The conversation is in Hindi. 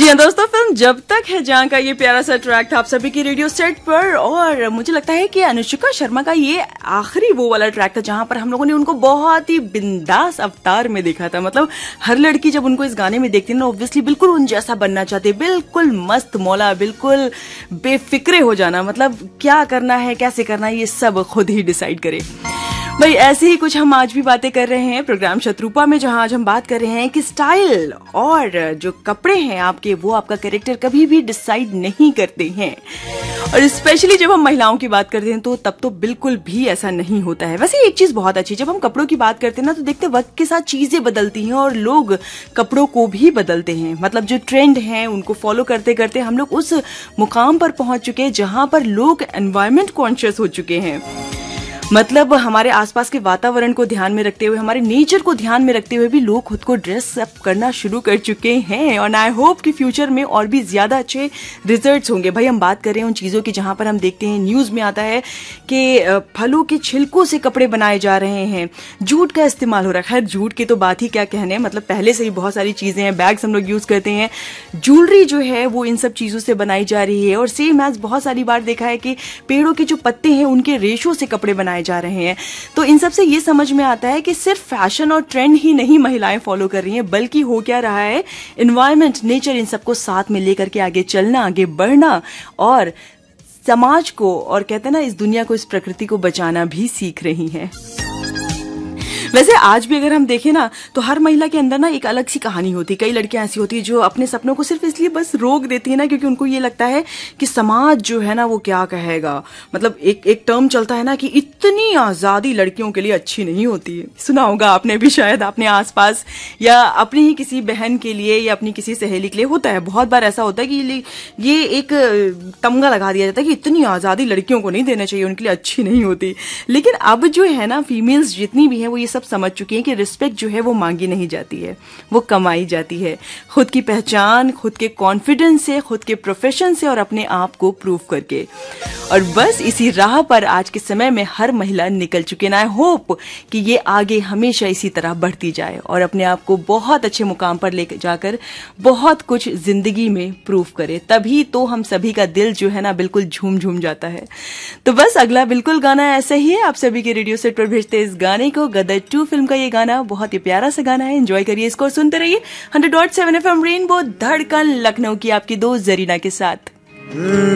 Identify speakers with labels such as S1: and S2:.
S1: जी हाँ दोस्तों, फिल्म जब तक है जहाँ का ये प्यारा सा ट्रैक था आप सभी की रेडियो सेट पर। और मुझे लगता है कि अनुष्का शर्मा का ये आखिरी वो वाला ट्रैक था जहाँ पर हम लोगों ने उनको बहुत ही बिंदास अवतार में देखा था। मतलब हर लड़की जब उनको इस गाने में देखती है ना, ऑब्वियसली बिल्कुल उन जैसा बनना चाहती है, बिल्कुल मस्त मौला, बिल्कुल बेफिक्रे हो जाना। मतलब क्या करना है, कैसे करना है, ये सब खुद ही डिसाइड करे। भाई ऐसे ही कुछ हम आज भी बातें कर रहे हैं प्रोग्राम शत्रुपा में, जहां आज हम बात कर रहे हैं कि स्टाइल और जो कपड़े हैं आपके, वो आपका कैरेक्टर कभी भी डिसाइड नहीं करते हैं। और स्पेशली जब हम महिलाओं की बात करते हैं तो तब तो बिल्कुल भी ऐसा नहीं होता है। वैसे एक चीज बहुत अच्छी, जब हम कपड़ों की बात करते हैं ना, तो देखते वक्त के साथ चीजें बदलती हैं और लोग कपड़ों को भी बदलते हैं। मतलब जो ट्रेंड है उनको फॉलो करते करते हम लोग उस मुकाम पर पहुंच चुके हैं जहां पर लोग एनवायरमेंट कॉन्शियस हो चुके हैं। मतलब हमारे आसपास के वातावरण को ध्यान में रखते हुए, हमारे नेचर को ध्यान में रखते हुए भी लोग खुद को ड्रेस अप करना शुरू कर चुके हैं। और आई होप कि फ्यूचर में और भी ज्यादा अच्छे रिजल्ट्स होंगे। भाई हम बात कर रहे हैं उन चीजों की जहां पर हम देखते हैं, न्यूज में आता है कि फलों के छिलकों से कपड़े बनाए जा रहे हैं, जूट का इस्तेमाल हो रहा है। खैर जूट की तो बात ही क्या कहने, मतलब पहले से ही बहुत सारी चीजें हैं, बैग्स हम लोग यूज करते हैं, ज्वेलरी जो है वो इन सब चीजों से बनाई जा रही है। और सेम एज बहुत सारी बार देखा है कि पेड़ों के जो पत्ते हैं उनके रेशों से कपड़े बनाए जा रहे हैं। तो इन सब से ये समझ में आता है कि सिर्फ फैशन और ट्रेंड ही नहीं महिलाएं फॉलो कर रही हैं, बल्कि हो क्या रहा है, एनवायरमेंट, नेचर, इन सबको साथ में लेकर के आगे चलना, आगे बढ़ना और समाज को, और कहते हैं ना, इस दुनिया को, इस प्रकृति को बचाना भी सीख रही हैं। वैसे आज भी अगर हम देखें ना, तो हर महिला के अंदर ना एक अलग सी कहानी होती है। कई लड़कियां ऐसी होती है जो अपने सपनों को सिर्फ इसलिए बस रोक देती है ना, क्योंकि उनको ये लगता है कि समाज जो है ना वो क्या कहेगा। मतलब एक टर्म चलता है ना कि इतनी आजादी लड़कियों के लिए अच्छी नहीं होती है। सुना होगा आपने भी, शायद अपने आसपास या अपनी ही किसी बहन के लिए या अपनी किसी सहेली के लिए होता है। बहुत बार ऐसा होता है कि ये एक तमगा लगा दिया जाता है कि इतनी आजादी लड़कियों को नहीं देना चाहिए, उनके लिए अच्छी नहीं होती। लेकिन अब जो है ना, फीमेल्स जितनी भी हैं वो ये सब समझ चुकी हैं कि रिस्पेक्ट जो है वो मांगी नहीं जाती है, वो कमाई जाती है। खुद की पहचान, खुद के कॉन्फिडेंस से, खुद के प्रोफेशन से और अपने आप को प्रूव करके। और बस इसी राह पर आज के समय में हर महिला निकल चुकी है। आई होप कि ये आगे हमेशा इसी तरह बढ़ती जाए और अपने आप को बहुत अच्छे मुकाम पर लेकर जाकर बहुत कुछ जिंदगी में प्रूव करे। तभी तो हम सभी का दिल जो है ना बिल्कुल झूम झूम जाता है। तो बस अगला बिल्कुल गाना ऐसा ही है, आप सभी के रेडियो सेट पर भेजते इस गाने को। गदर 2 फिल्म का ये गाना बहुत ही प्यारा सा गाना है, एंजॉय करिए इसको और सुनते रहिए 100.7 FM रेनबो धड़कन लखनऊ की आपकी दोस्त जरीना के साथ।